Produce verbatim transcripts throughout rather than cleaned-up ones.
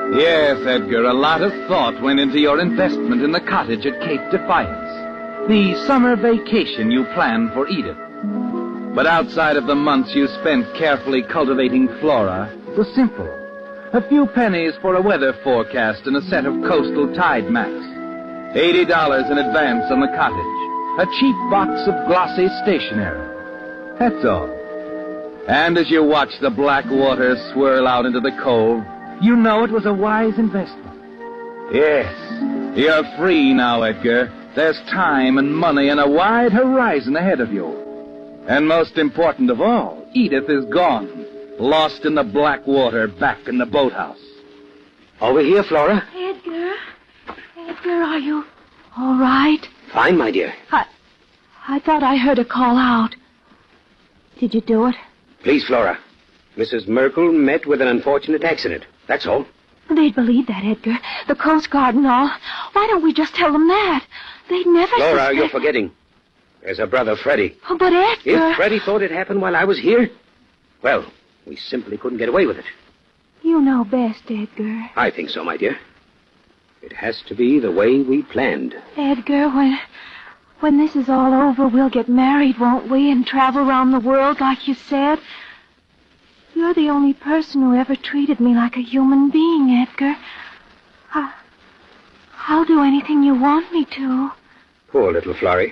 Yes, Edgar, a lot of thought went into your investment in the cottage at Cape Defiance. The summer vacation you planned for Edith. But outside of the months you spent carefully cultivating Flora, it was simple. A few pennies for a weather forecast and a set of coastal tide maps. Eighty dollars in advance on the cottage. A cheap box of glossy stationery. That's all. And as you watch the black water swirl out into the cove, you know it was a wise investment. Yes, you're free now, Edgar. There's time and money and a wide horizon ahead of you. And most important of all, Edith is gone, lost in the black water back in the boathouse. Over here, Flora. Edgar? Edgar, are you all right? Fine, my dear. I, I thought I heard a call out. Did you do it? Please, Flora. Missus Merkel met with an unfortunate accident. That's all. They'd believe that, Edgar. The Coast Guard and all. Why don't we just tell them that? They'd never Flora, suspect... you're forgetting. There's her brother, Freddie. Oh, but Edgar... If Freddie thought it happened while I was here, well, we simply couldn't get away with it. You know best, Edgar. I think so, my dear. It has to be the way we planned. Edgar, when... When this is all over, we'll get married, won't we, and travel around the world like you said? You're the only person who ever treated me like a human being, Edgar. I, I'll do anything you want me to. Poor little Florrie.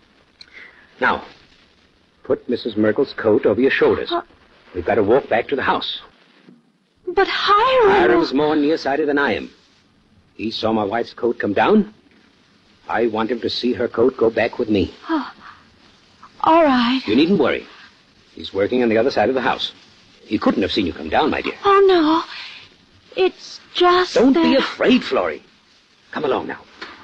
Now, put Missus Merkel's coat over your shoulders. Uh, We've got to walk back to the house. But Hiram... Hiram's more nearsighted than I am. He saw my wife's coat come down. I want him to see her coat go back with me. Oh, all right. You needn't worry. He's working on the other side of the house. He couldn't have seen you come down, my dear. Oh, no. It's just Don't that... be afraid, Florrie. Come along now.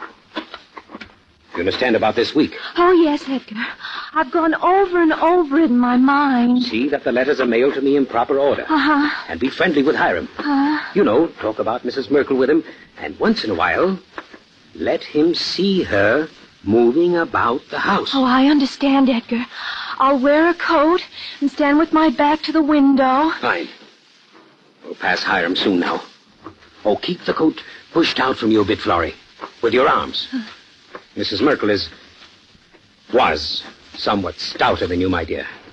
You understand about this week? Oh, yes, Edgar. I've gone over and over it in my mind. See that the letters are mailed to me in proper order. Uh-huh. And be friendly with Hiram. Uh-huh. You know, talk about Missus Merkel with him. And once in a while, let him see her moving about the house. Oh, I understand, Edgar. I'll wear a coat and stand with my back to the window. Fine. We'll pass Hiram soon now. Oh, keep the coat pushed out from you a bit, Florrie. With your arms. Missus Merkel is... was somewhat stouter than you, my dear.